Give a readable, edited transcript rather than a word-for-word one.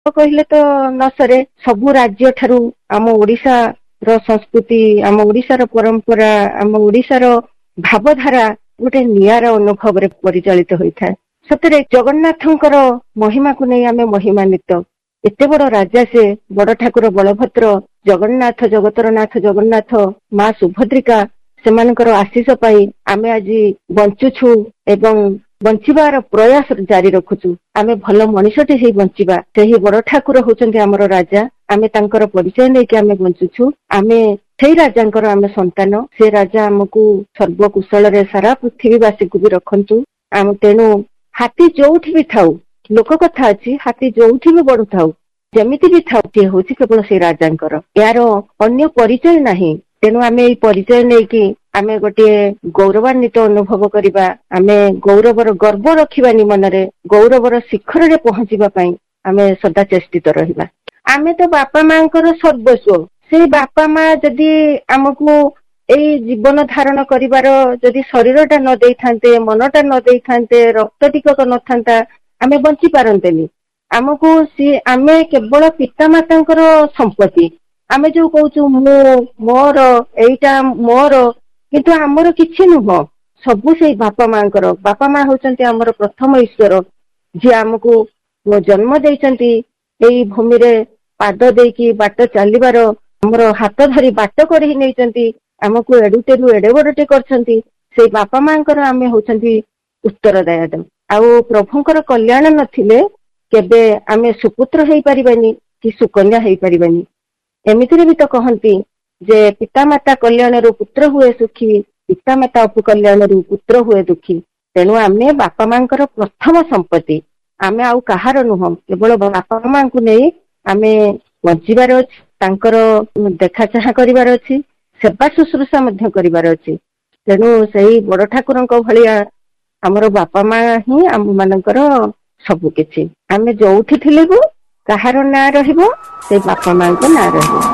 କହିଲେ ତ ନ ସରେ। ସବୁ ରାଜ୍ୟ ଠାରୁ ଆମ ଓଡିଶାର ସଂସ୍କୃତି, ଆମ ଓଡିଶାର ପରମ୍ପରା, ଆମ ଓଡିଶାର ଭାବଧାରା ଗୋଟେ ନିଆରା ଅନୁଭବରେ ପରିଚାଳିତ ହୋଇଥାଏ। ସତରେ ଜଗନ୍ନାଥଙ୍କର ମହିମାକୁ ନେଇ ଆମେ ମହିମାନ୍ବିତ। ଏତେ ବଡ ରାଜା ସେ, ବଡ ଠାକୁର ବଳଭଦ୍ର, ଜଗନ୍ନାଥ, ଜଗତର ନାଥ ଜଗନ୍ନାଥ, ମା ସୁଭଦ୍ରିକା, ସେମାନଙ୍କର ଆଶିଷ ପାଇଁ ଆମେ ଆଜି ବଞ୍ଚୁଛୁ ଏବଂ ବଞ୍ଚିବାର ପ୍ରୟାସ ଜାରି ରଖୁଛୁ। ଆମେ ଭଲ ମଣିଷଟେ ହେଇ ବଞ୍ଚିବା। ସେହି ବଡ ଠାକୁର ହଉଛନ୍ତି ଆମର ରାଜା। ଆମେ ତାଙ୍କର ପରିଚୟ ନେଇକି ଆମେ ବଞ୍ଚୁଛୁ। ଆମେ ସେଇ ରାଜାଙ୍କର ଆମେ ସନ୍ତାନ। ସେ ରାଜା ଆମକୁ ସର୍ବକୁଶଳରେ ସାରା ପୃଥିବୀବାସୀକୁ ବି ରଖନ୍ତୁ। ତେଣୁ ହାତୀ ଯୋଉଠି ବି ଥାଉ, ଲୋକ କଥା ଅଛି, ହାତୀ ଯୋଉଠି ବି ବଢୁଥାଉ, ଯେମିତି ବି ଥାଉ, ସିଏ ହଉଛି କେବଳ ସେଇ ରାଜାଙ୍କର। ଏହାର ଅନ୍ୟ ପରିଚୟ ନାହିଁ। ତେଣୁ ଆମେ ଏଇ ପରିଚୟ ନେଇକି ଆମେ ଗୋଟିଏ ଗୌରବାନ୍ୱିତ ଅନୁଭବ କରିବା। ଆମେ ଗୌରବର ଗର୍ବ ରଖିବାନି ମନରେ, ଗୌରବର ଶିଖରରେ ପହଞ୍ଚିବା ପାଇଁ ଆମେ ସଦା ଚେଷ୍ଟିତ ରହିବା। ଆମେ ତ ବାପା ମାଙ୍କର ସର୍ବସ୍ୱ। ସେଇ ବାପା ମା ଯଦି ଆମକୁ ଏଇ ଜୀବନ ଧାରଣ କରିବାର ଯଦି ଶରୀରଟା ନ ଦେଇଥାନ୍ତେ, ମନଟା ନ ଦେଇଥାନ୍ତେ, ରକ୍ତ ଟିକକ ନଥାନ୍ତା, ଆମେ ବଞ୍ଚି ପାରନ୍ତେନି। ଆମେ କେବଳ ପିତାମାତାଙ୍କର ସମ୍ପତ୍ତି। ଆମେ ଯୋଉ କହୁଛୁ ମୁଁ, ମୋର, ଏଇଟା ମୋର, କିନ୍ତୁ ଆମର କିଛି ନୁହଁ। ସବୁ ସେଇ ବାପା ମାଙ୍କର। ବାପା ମା ହଉଛନ୍ତି ଆମର ପ୍ରଥମ ଈଶ୍ୱର, ଯିଏ ଆମକୁ ଜନ୍ମ ଦେଇଛନ୍ତି। ଏଇ ଭୂମିରେ ପାଦ ଦେଇକି ବାଟ ଚାଲିବାର, ଆମର ହାତ ଧରି ବାଟ କରି ନେଇଛନ୍ତି। ଆମକୁ ଏଡୁଟେରୁ ଏଡେ ବଡଟେ କରିଛନ୍ତି। ସେଇ ବାପା ମାଙ୍କର ଆମେ ହଉଛନ୍ତି ଉତ୍ତରଦାୟୀ। ଆଉ ପ୍ରଭୁଙ୍କର କଲ୍ୟାଣ ନଥିଲେ କେବେ ଆମେ ସୁପୁତ୍ର ହେଇପାରିବାନି କି ସୁକନ୍ୟା ହେଇପାରିବାନି। ଏମିତିରେ ବି ତ କହନ୍ତି ଯେ ପିତାମାତା କଲ୍ୟାଣରୁ ପୁତ୍ର ହୁଏ ସୁଖୀ, ପିତାମାତା ଅପକଲ୍ୟାଣରୁ ପୁତ୍ର ହୁଏ ଦୁଃଖୀ। ତେଣୁ ଆମେ ବାପା ମାଙ୍କର ପ୍ରଥମ ସମ୍ପତ୍ତି। ଆମେ ଆଉ କାହାର ନୁହଁ, କେବଳ ବାପା ମାଙ୍କୁ ନେଇ ଆମେ ବଞ୍ଚିବାର ଅଛି। ତାଙ୍କର ଦେଖା ଚାହାଁ କରିବାର ଅଛି, ସେବା ଶୁଶ୍ରୂଷା ମଧ୍ୟ କରିବାର ଅଛି। ତେଣୁ ସେଇ ବଡ ଠାକୁରଙ୍କ ଭଳିଆ ଆମର ବାପା ମା ହିଁ ଆମ ମାନଙ୍କର ସବୁ କିଛି। ଆମେ ଯୋଉଠି ଥିଲେ ବି କାହାର ନାଁ ରହିବ, ସେଇ ବାପା ମାଙ୍କ ନାଁ ରହିବ।